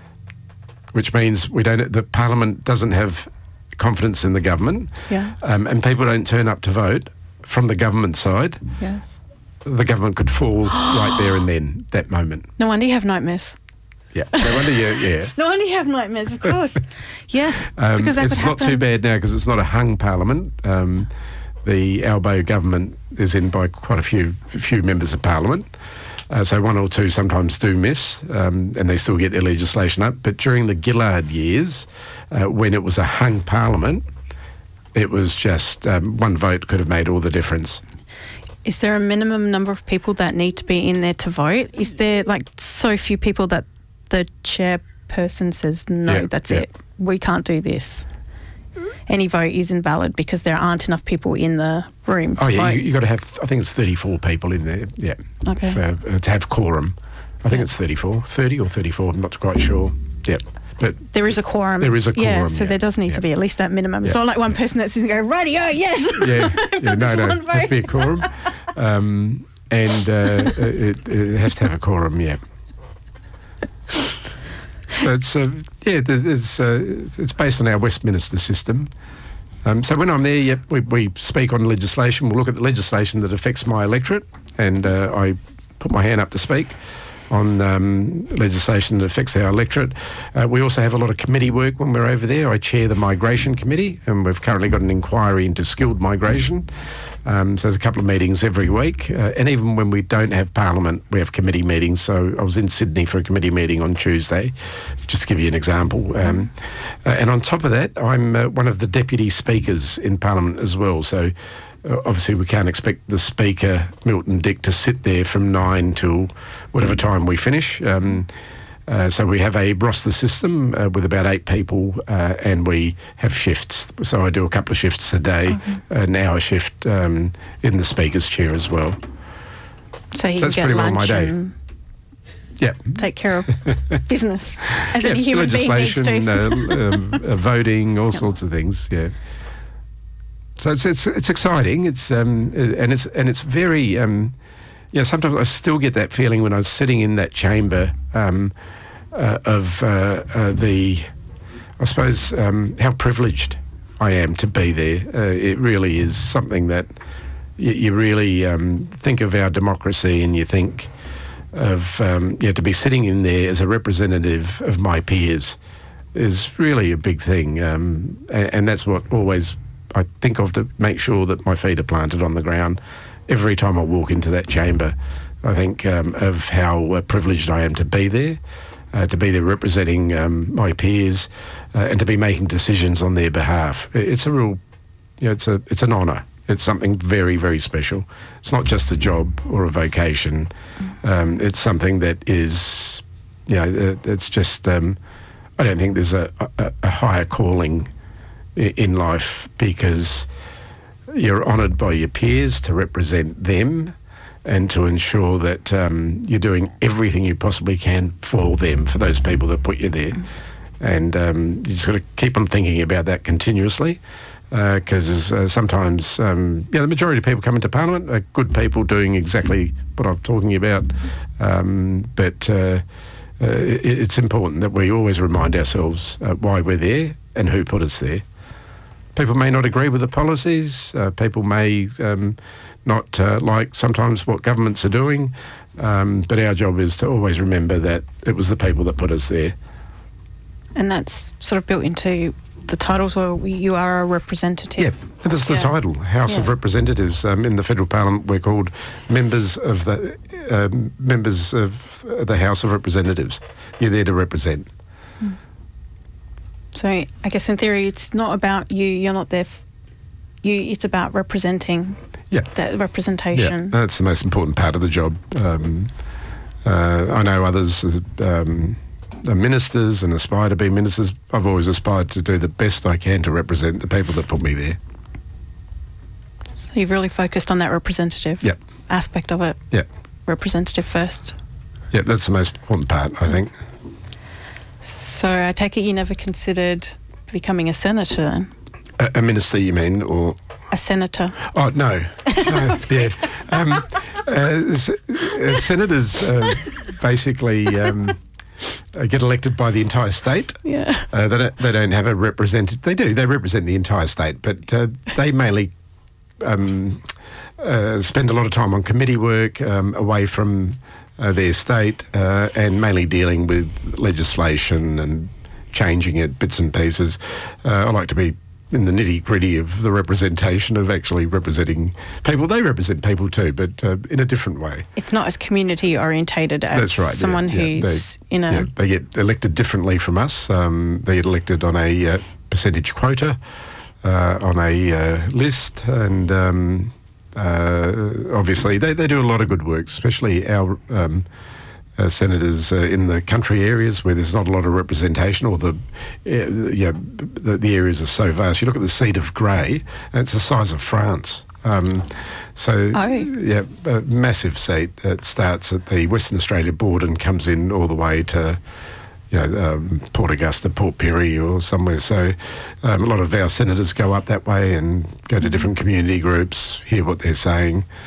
which means we don't, the Parliament doesn't have confidence in the government, Yeah. um, and people don't turn up to vote from the government side, Yes. the government could fall right there and then, that moment. No wonder you have nightmares. Yeah. No wonder you, yeah. No wonder you have nightmares, of course. Yes, Um, because that it's could not happen. too bad now because it's not a hung parliament. Um, the Albo government is in by quite a few few members of parliament. Uh, so one or two sometimes do miss, um, and they still get their legislation up. But during the Gillard years, uh, when it was a hung parliament, it was just um, one vote could have made all the difference. Is there a minimum number of people that need to be in there to vote? Is there like so few people that the chairperson says, no, Yeah, that's yeah. it, we can't do this? Any vote is invalid because there aren't enough people in the room to Oh yeah, vote. you, you got to have. I think it's thirty-four people in there. Yeah, Okay. for, uh, to have quorum. I think Yeah. it's thirty-four, thirty or thirty-four. I'm not quite sure. Yeah, but There is a quorum. There is a Yeah, quorum, so yeah, there does need yeah. to be at least that minimum. It's Yeah. not like one person that's going to go, rightio, yes. yeah, yeah no, That's no, one it has to be a vote. quorum, um, and uh, it, it has to have a quorum. Yeah. So it's uh, yeah, there's, there's, uh, it's based on our Westminster system. Um, so when I'm there, yep, we, we speak on legislation. We'll look at the legislation that affects my electorate, and uh, I put my hand up to speak on um, legislation that affects our electorate. Uh, we also have a lot of committee work when we're over there. I chair the Migration Committee, and we've currently got an inquiry into skilled migration. Um, so there's a couple of meetings every week. Uh, and even when we don't have Parliament, we have committee meetings. So I was in Sydney for a committee meeting on Tuesday, just to give you an example. Um, uh, and on top of that, I'm uh, one of the deputy speakers in Parliament as well. So Uh, obviously, we can't expect the Speaker, Milton Dick, to sit there from nine till whatever time we finish. Um, uh, so we have a roster system uh, with about eight people, uh, and we have shifts. So I do a couple of shifts a day, Okay. an hour shift um, in the Speaker's chair as well. So you So that's get pretty well lunch my day. and Yeah. take care of business as Yeah, any human being needs legislation, to. uh, um, uh, voting, all sorts of things. Yeah. So it's it's it's exciting. It's um and it's and it's very um yeah. Sometimes I still get that feeling when I was sitting in that chamber um uh, of uh, uh, the I suppose um, how privileged I am to be there. Uh, it really is something that you, you really um, think of our democracy, and you think of um, yeah to be sitting in there as a representative of my peers is really a big thing, um, and, and that's what always I think of, to make sure that my feet are planted on the ground every time I walk into that chamber. I think um, of how uh, privileged I am to be there, uh, to be there representing um, my peers, uh, and to be making decisions on their behalf. It's a real, you know, it's a it's an honour. It's something very, very special. It's not just a job or a vocation. Um, it's something that is, you know, it's just. Um, I don't think there's a, a, a higher calling in life, because you're honoured by your peers to represent them and to ensure that um, you're doing everything you possibly can for them, for those people that put you there. And um, you just got to keep on thinking about that continuously, because uh, uh, sometimes um, yeah, the majority of people come into Parliament are good people doing exactly what I'm talking about, um, but uh, uh, it, it's important that we always remind ourselves uh, why we're there and who put us there. People may not agree with the policies. Uh, people may um, not uh, like sometimes what governments are doing, um, but our job is to always remember that it was the people that put us there. And that's sort of built into the titles, or you are a representative. Yeah, that's the Yeah. title, House Yeah. of Representatives. Um, in the federal parliament, we're called members of the um, members of the House of Representatives. You're there to represent. So I guess in theory, it's not about you. You're not there. F- you. It's about representing. Yeah. That Yeah, representation. that's the most important part of the job. Um, uh, I know others um, are ministers and aspire to be ministers. I've always aspired to do the best I can to represent the people that put me there. So you've really focused on that representative Yep. aspect of it. Yeah, Representative first. yeah, that's the most important part, I think. So I take it you never considered becoming a senator then? A, a minister, you mean, or? A senator. Oh, no. no yeah. Um, uh, s- uh, senators uh, basically um, uh, get elected by the entire state. Yeah. Uh, they, don't, they don't have a representative. They do. They represent the entire state, but uh, they mainly um, uh, spend a lot of time on committee work um, away from uh, their state, uh, and mainly dealing with legislation and changing it, bits and pieces. Uh, I like to be in the nitty-gritty of the representation of actually representing people. They represent people too, but uh, in a different way. It's not as community orientated as That's right. yeah, someone yeah. who's they, in a... yeah, they get elected differently from us. Um, they get elected on a uh, percentage quota, uh, on a uh, list, and um, uh, obviously they, they do a lot of good work, especially our um, uh, senators uh, in the country areas where there's not a lot of representation, or the, uh, yeah, the, the areas are so vast. You look at the seat of Grey, and it's the size of France. Um, so, Oh. yeah, a massive seat. It starts at the Western Australia border and comes in all the way to, you know, um, Port Augusta, Port Pirie or somewhere. So um, a lot of our senators go up that way and go to different community groups, hear what they're saying.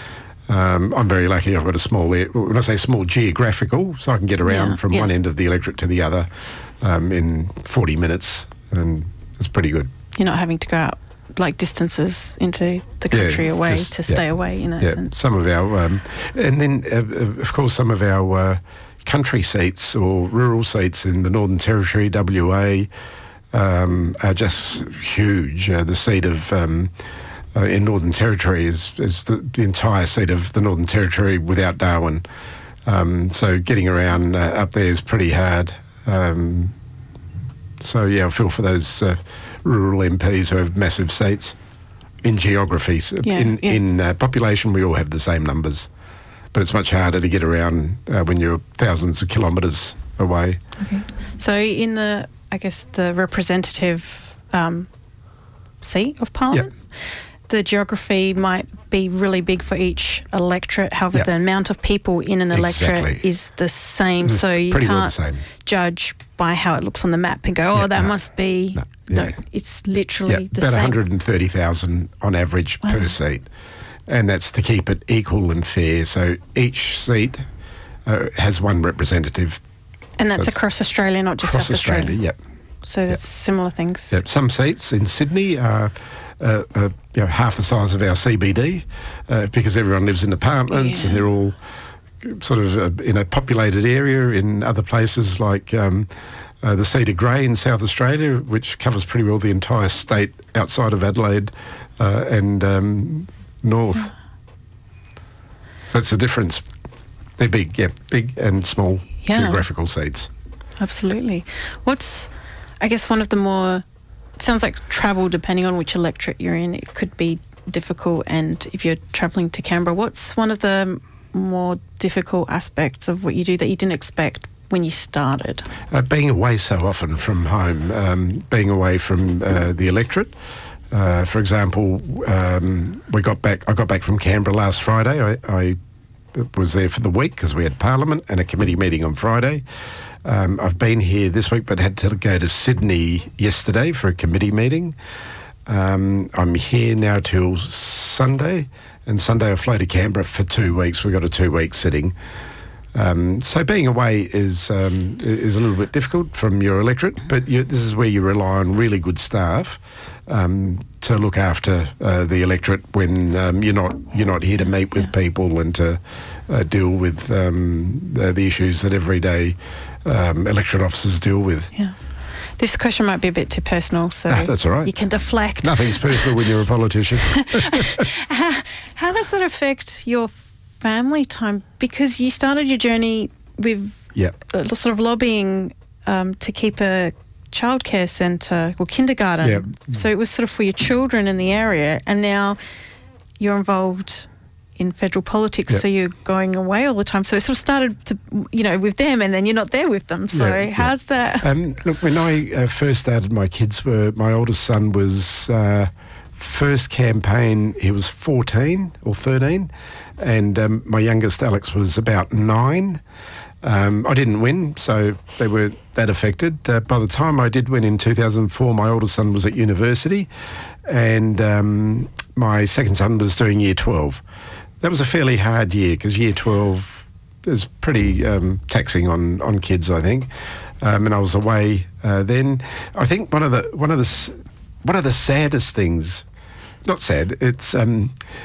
Um, I'm very lucky. I've got a small, air, when I say small, geographical, so I can get around Yeah, from yes. one end of the electorate to the other um, in forty minutes, and it's pretty good. You're not having to go out like distances into the Yeah, country away just- to stay yeah. away in that Yeah, sense. some of our, um, and then uh, of course some of our uh, country seats or rural seats in the Northern Territory, W A, um, are just huge. Uh, the seat of um, uh, in Northern Territory is, is the, the entire seat of the Northern Territory without Darwin. Um, so getting around uh, up there is pretty hard. Um, so yeah, I feel for those uh, rural M Ps who have massive seats. In geography, so Yeah, in yes. in uh, population, we all have the same numbers, but it's much harder to get around uh, when you're thousands of kilometres away. Okay. So in the, I guess, the representative um, seat of Parliament, the geography might be really big for each electorate. However, Yeah. the amount of people in an electorate Exactly. is the same. It's So you pretty well the can't same. judge by how it looks on the map and go, oh, Yeah, that no. must be... No, No, yeah. it's literally Yeah, the about same. one hundred thirty thousand on average Wow. per seat, and that's to keep it equal and fair. So each seat uh, has one representative. And that's That's across Australia, not just Across South Australia. Australia, yep. So that's similar things. Yep. Some seats in Sydney are uh, uh, you know, half the size of our C B D uh, because everyone lives in apartments Yeah. and they're all sort of uh, in a populated area. In other places like um, uh, the seat of Grey in South Australia, which covers pretty well the entire state outside of Adelaide uh, and um, north. So that's the difference. They're big, yeah, big and small Yeah. geographical seats. Absolutely. What's, I guess, one of the more, it sounds like travel, depending on which electorate you're in, it could be difficult. And if you're travelling to Canberra, what's one of the more difficult aspects of what you do that you didn't expect when you started? Uh, being away so often from home, um, being away from uh, the electorate. Uh, for example, um, we got back. I got back from Canberra last Friday. I, I was there for the week because we had Parliament and a committee meeting on Friday. Um, I've been here this week, but had to go to Sydney yesterday for a committee meeting. Um, I'm here now till Sunday, and Sunday I fly to Canberra for two weeks. We've got a two-week sitting. Um, so being away is um, is a little bit difficult from your electorate, but you, this is where you rely on really good staff um, to look after uh, the electorate when um, you're not you're not here to meet with people and to uh, deal with um, the, the issues that everyday um, electorate officers deal with. Yeah. This question might be a bit too personal, so Ah, that's all right. you can deflect. Nothing's personal when you're a politician. how, how does that affect your family time? Because you started your journey with Yeah. uh, sort of lobbying um, to keep a childcare centre or kindergarten. Yeah. So it was sort of for your children in the area, and now you're involved in federal politics, Yeah. so you're going away all the time. So it sort of started to, you know, with them, and then you're not there with them. So Yeah, yeah. how's that? Um, look, when I uh, first started, my kids were, my oldest son was, uh, first campaign, he was fourteen or thirteen, and um, my youngest, Alex, was about nine. Um, I didn't win, so they weren't that affected. Uh, by the time I did win in two thousand four, my oldest son was at university, and um, my second son was doing year twelve. That was a fairly hard year because year twelve is pretty um, taxing on, on kids, I think. Um, and I was away uh, then. I think one of the one of the s- one of the saddest things, not sad, it's um,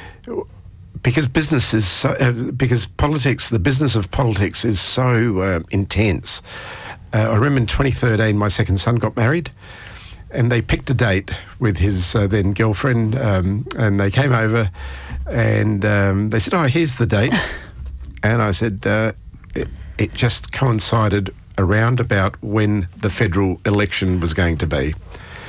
because business is so, uh, because politics, the business of politics is so uh, intense. Uh, I remember in twenty thirteen, my second son got married. And they picked a date with his uh, then girlfriend, um, and they came over, and um, they said, "Oh, here's the date." And I said, uh, it, "It just coincided around about when the federal election was going to be."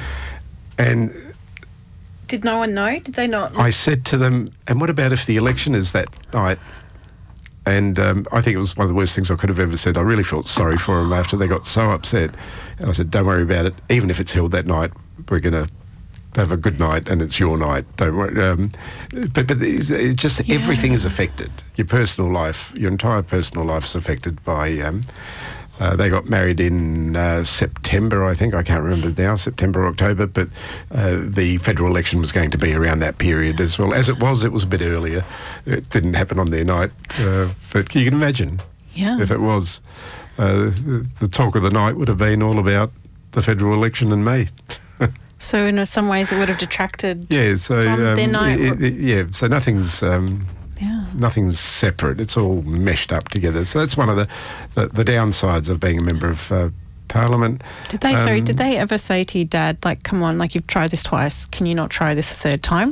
And Did no one know? Did they not? I said to them, "And what about if the election is that night?" And um, I think it was one of the worst things I could have ever said. I really felt sorry for them after they got so upset. And I said, "Don't worry about it. Even if it's held that night, we're going to have a good night, and it's your night. Don't worry." Um, but but it's, it's just Yeah. everything is affected. Your personal life, your entire personal life is affected by um, Uh, they got married in uh, September, I think. I can't remember now, September or October, but uh, the federal election was going to be around that period as well. As it was, it was a bit earlier. It didn't happen on their night. Uh, but you can imagine Yeah. if it was. Uh, the, the talk of the night would have been all about the federal election in May. So in some ways it would have detracted Yeah, so from um, their night. it- it- yeah, so nothing's um, yeah. nothing's separate. It's all meshed up together. So that's one of the the, the downsides of being a member of uh, Parliament. Did they, sorry, Um, did they ever say to your dad, like, come on, like, you've tried this twice, can you not try this a third time?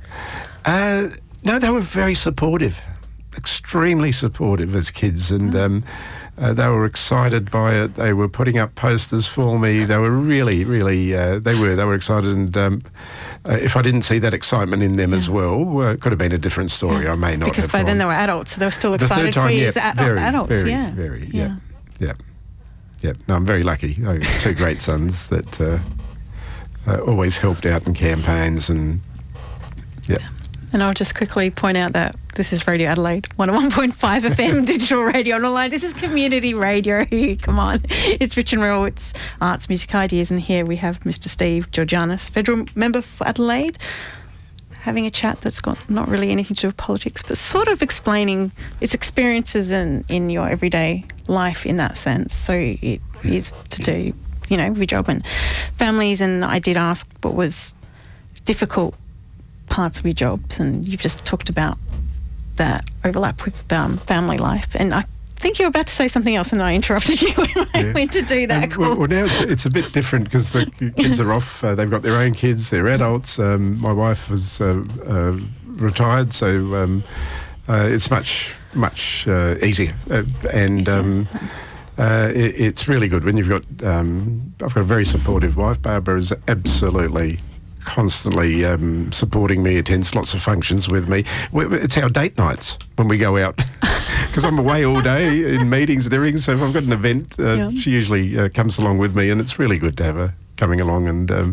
Uh, no, they were very supportive, extremely supportive as kids, and um, uh, they were excited by it. They were putting up posters for me. They were really, really, uh, they were, they were excited. And um, uh, if I didn't see that excitement in them as well, uh, it could have been a different story. I may not Because have by then gone. they were adults, so they were still The excited third for time, you yeah, as ad- very, adults. very, yeah. very, yeah, yeah, yeah. No, I'm very lucky. I've got two great sons that uh, uh, always helped out in campaigns, and yeah. And I'll just quickly point out that this is Radio Adelaide, one oh one point five F M, digital radio and online. This is community radio. Come on. It's Rich and Real. It's arts, music, ideas. And here we have Mister Steve Georgianis, federal member for Adelaide, having a chat that's got not really anything to do with politics, but sort of explaining its experiences in, in your everyday life in that sense. So it is to do, you know, with your job and families. And I did ask what was difficult parts of your jobs, and you've just talked about that overlap with um, family life. And I think you were about to say something else, and I interrupted you when I Yeah. went to do that. And, well, well, now it's, it's a bit different because the kids are off. Uh, they've got their own kids. They're adults. Um, my wife was uh, uh, retired, so um, uh, it's much much uh, easier. Uh, and Easier. um, uh, it, it's really good when you've got. Um, I've got a very supportive wife. Barbara is absolutely constantly um, supporting me, attends lots of functions with me. We- It's our date nights when we go out. Because I'm away all day in meetings and everything, so if I've got an event, uh, Yeah. she usually uh, comes along with me, and it's really good to have her coming along. And um,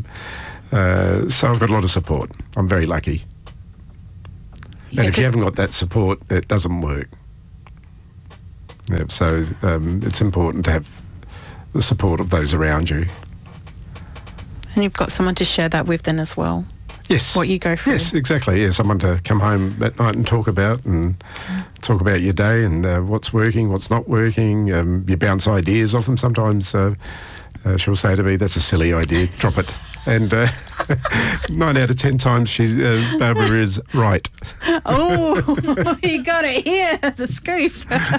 uh, so I've got a lot of support. I'm very lucky. You and get if to- you haven't got that support, it doesn't work. Yeah, so um, it's important to have the support of those around you. And you've got someone to share that with then as well, Yes. what you go through. Yes, exactly. Yeah, someone to come home at night and talk about and talk about your day and uh, what's working, what's not working. Um, you bounce ideas off them. Sometimes uh, uh, she'll say to me, "That's a silly idea. Drop it." And uh, nine out of ten times, she's uh, Barbara is right. Oh, you got it here, the scoop.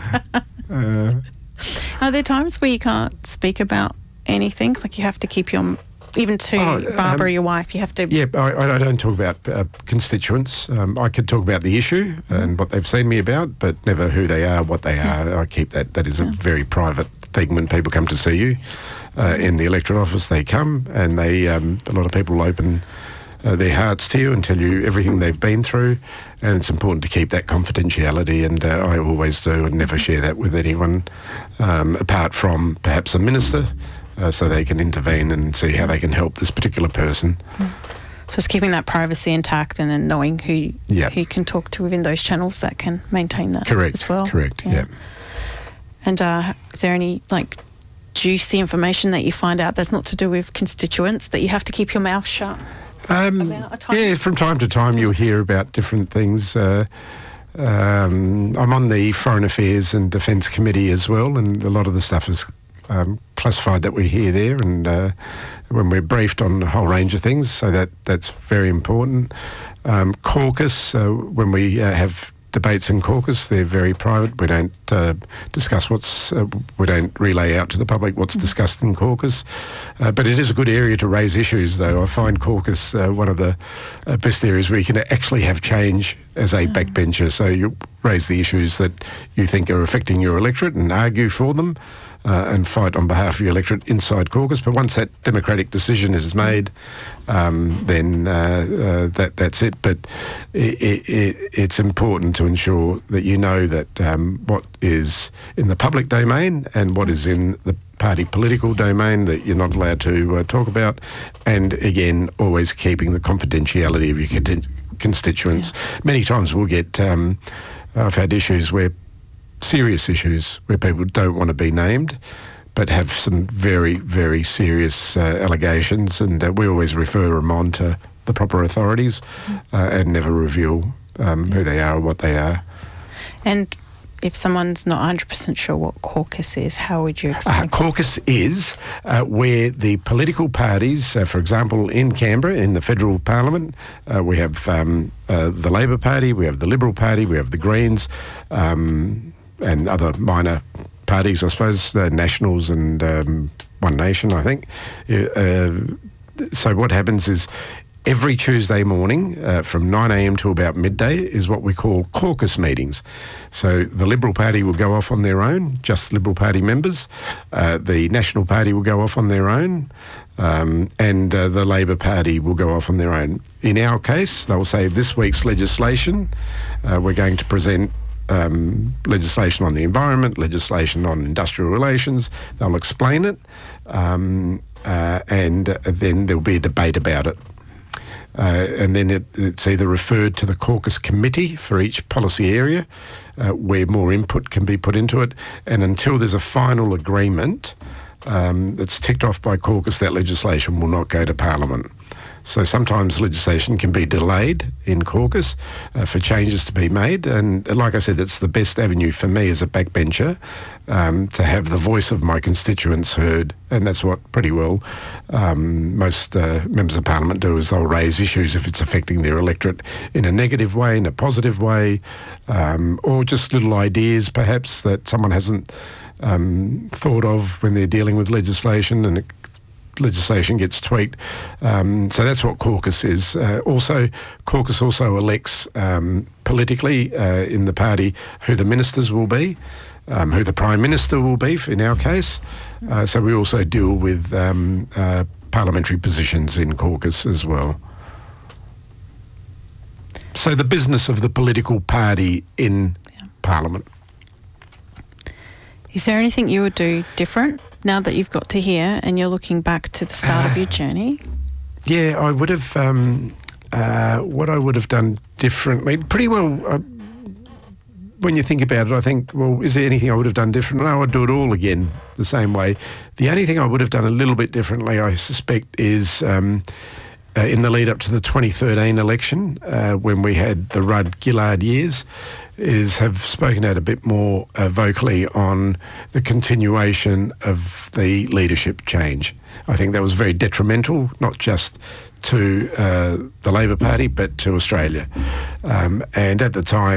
Uh, Are there times where you can't speak about anything? Like you have to keep your, even to Oh, Barbara, um, your wife, you have to... yeah, I, I don't talk about uh, constituents. Um, I could talk about the issue and what they've seen me about, but never who they are, what they are. I keep that. That is a very private thing when people come to see you. Uh, in the electorate office, they come and they um, a lot of people open uh, their hearts to you and tell you everything they've been through, and it's important to keep that confidentiality, and uh, I always do, and never share that with anyone um, apart from perhaps a minister, uh, so they can intervene and see how they can help this particular person. So it's keeping that privacy intact and then knowing who, Yeah. who you can talk to within those channels that can maintain that Correct. as well. Correct. Yeah. And uh, is there any, like, juicy information that you find out that's not to do with constituents that you have to keep your mouth shut? Um, About at times? yeah, from time to time you'll hear about different things. Uh, um, I'm on the Foreign Affairs and Defence Committee as well, and a lot of the stuff is um, classified that we hear there, and uh, when we're briefed on a whole range of things, so that that's very important. Um, caucus, uh, when we uh, have debates in caucus, they're very private. We don't uh, discuss what's, uh, we don't relay out to the public what's discussed in caucus. Uh, but it is a good area to raise issues, though. I find caucus uh, one of the uh, best areas where you can actually have change as a backbencher. So you raise the issues that you think are affecting your electorate and argue for them. Uh, and fight on behalf of your electorate inside caucus. But once that democratic decision is made, um, then uh, uh, that that's it. But it, it, it's important to ensure that you know that um, what is in the public domain and what is in the party political domain that you're not allowed to uh, talk about. And again, always keeping the confidentiality of your con- constituents. Yeah. Many times we'll get, um, I've had issues where serious issues where people don't want to be named, but have some very, very serious uh, allegations, and uh, we always refer them on to the proper authorities uh, and never reveal um, who they are or what they are. And if someone's not one hundred percent sure what caucus is, how would you explain? Uh, caucus is uh, where the political parties, uh, for example, in Canberra, in the federal parliament, uh, we have um, uh, the Labor Party, we have the Liberal Party, we have the Greens, um, and other minor parties, I suppose, the Nationals and um, One Nation, I think. Uh, so what happens is, every Tuesday morning uh, from nine a m to about midday is what we call caucus meetings. So the Liberal Party will go off on their own, just Liberal Party members. Uh, the National Party will go off on their own, um, and uh, the Labor Party will go off on their own. In our case, they'll say this week's legislation, uh, we're going to present um, legislation on the environment, legislation on industrial relations. They'll explain it, um, uh, and uh, then there'll be a debate about it. Uh, and then it, it's either referred to the caucus committee for each policy area uh, where more input can be put into it. And until there's a final agreement um, that's ticked off by caucus, that legislation will not go to Parliament. So sometimes legislation can be delayed in caucus uh, for changes to be made. And like I said, that's the best avenue for me as a backbencher um, to have the voice of my constituents heard. And that's what pretty well um, most uh, members of Parliament do, is they'll raise issues if it's affecting their electorate in a negative way, in a positive way, um, or just little ideas perhaps that someone hasn't um, thought of when they're dealing with legislation, and it legislation gets tweaked. Um, so that's what caucus is. Uh, also, caucus also elects um, politically uh, in the party who the ministers will be, um, who the Prime Minister will be in our case. Uh, so we also deal with um, uh, parliamentary positions in caucus as well. So the business of the political party in yeah. Parliament. Is there anything you would do different now that you've got to here and you're looking back to the start uh, of your journey? Yeah, I would have, um, uh, what I would have done differently, pretty well, uh, when you think about it, I think, well, is there anything I would have done different? No, I'd do it all again the same way. The only thing I would have done a little bit differently, I suspect, is um, uh, in the lead up to the twenty thirteen election, uh, when we had the Rudd-Gillard years, is have spoken out a bit more uh, vocally on the continuation of the leadership change. I think that was very detrimental, not just to uh, the Labor Party, but to Australia. Um, and at the time,